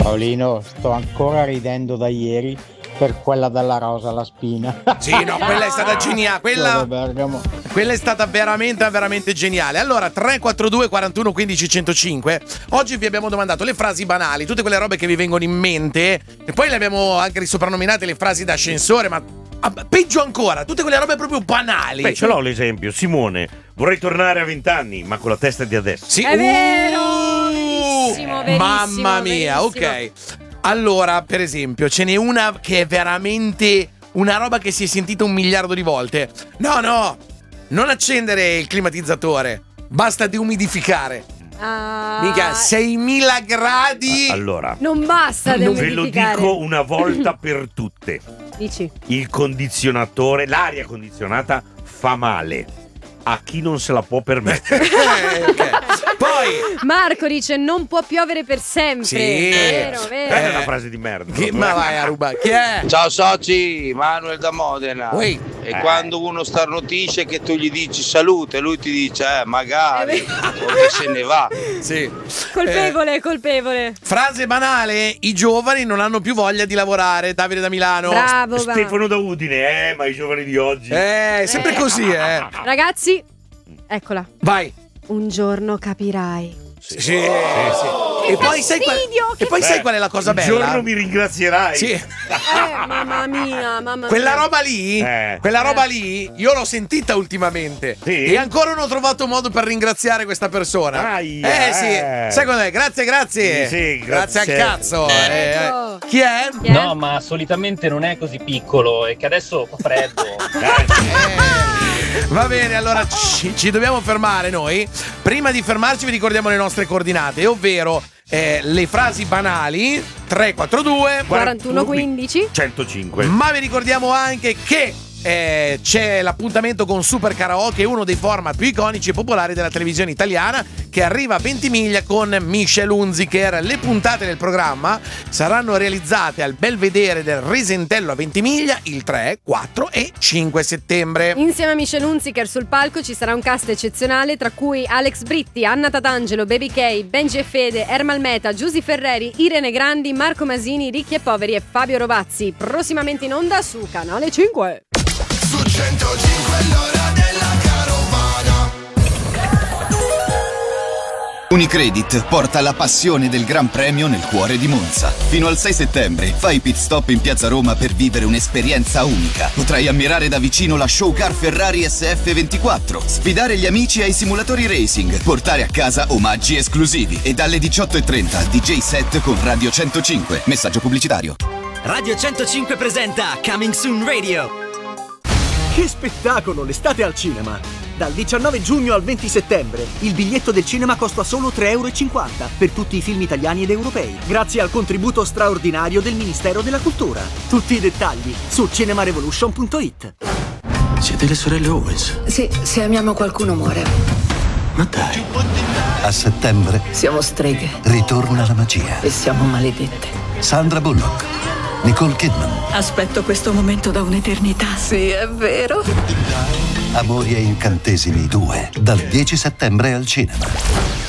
Paolino, sto ancora ridendo da ieri per quella della rosa alla spina. Sì, no, quella è stata geniale. Quella è stata veramente geniale. Allora, 342 41 15 105. Oggi vi abbiamo domandato le frasi banali, tutte quelle robe che vi vengono in mente. E poi le abbiamo anche risoprannominate le frasi d'ascensore, ma peggio ancora, tutte quelle robe proprio banali. Beh, ce l'ho l'esempio. Simone, vorrei tornare a 20 anni, ma con la testa di adesso. Sì. È vero! Verissimo, Mamma mia, verissimo. ok. Allora, per esempio, ce n'è una che è veramente una roba che si è sentita 1 miliardo di volte. No, non accendere il climatizzatore, basta deumidificare. Mica 6.000 gradi. Allora, non basta ve lo deumidificare. dico una volta per tutte. Dici? Il condizionatore, l'aria condizionata fa male a chi non se la può permettere. Okay. Poi Marco dice non può piovere per sempre. Sì. Vero. È una frase di merda. ma vai a rubare. Chi è? Ciao soci, Manuel da Modena. Ui. E quando uno starnutisce che tu gli dici salute, lui ti dice magari, o che se ne va. Sì. Colpevole. Frase banale, i giovani non hanno più voglia di lavorare. Davide da Milano. Bravo. Stefano da Udine, ma i giovani di oggi. Sempre così, Ragazzi, eccola. Vai. Un giorno capirai. Sì. E poi sai qual è la cosa bella? Un giorno mi ringrazierai. Sì. Mamma mia. Quella roba lì, io l'ho sentita ultimamente. Sì? E ancora non ho trovato modo per ringraziare questa persona. Sì. Sai qual è? Grazie. Sì, grazie al cazzo. Ecco. Chi è? No, ma solitamente non è così piccolo, è che adesso fa freddo. Va bene, allora ci dobbiamo fermare noi. Prima di fermarci vi ricordiamo le nostre coordinate, ovvero le frasi banali 342 41 15 105. Ma vi ricordiamo anche che c'è l'appuntamento con Super Karaoke, uno dei format più iconici e popolari della televisione italiana, che arriva a Ventimiglia con Michelle Hunziker. Le puntate del programma saranno realizzate al Belvedere del Risentello a Ventimiglia il 3, 4 e 5 settembre. Insieme a Michelle Hunziker sul palco ci sarà un cast eccezionale, tra cui Alex Britti, Anna Tatangelo, Baby K, Benji e Fede, Ermal Meta, Giusy Ferreri, Irene Grandi, Marco Masini, Ricchi e Poveri e Fabio Rovazzi. Prossimamente in onda su Canale 5. Su 105 l'ora della carovana. Unicredit porta la passione del Gran Premio nel cuore di Monza. Fino al 6 settembre fai pit stop in Piazza Roma per vivere un'esperienza unica. Potrai ammirare da vicino la show car Ferrari SF24, sfidare gli amici ai simulatori racing, portare a casa omaggi esclusivi e dalle 18:30 DJ set con Radio 105. Messaggio pubblicitario. Radio 105 presenta Coming Soon Radio. Che spettacolo, l'estate al cinema! Dal 19 giugno al 20 settembre il biglietto del cinema costa solo 3,50 € per tutti i film italiani ed europei, grazie al contributo straordinario del Ministero della Cultura. Tutti i dettagli su cinemarevolution.it. Siete le sorelle Owens? Sì, se amiamo qualcuno muore. Ma dai. A settembre Siamo streghe ritorna la magia. e siamo maledette. Sandra Bullock, Nicole Kidman, Aspetto questo momento da un'eternità. Sì, è vero. Amori e incantesimi 2, dal 10 settembre al cinema.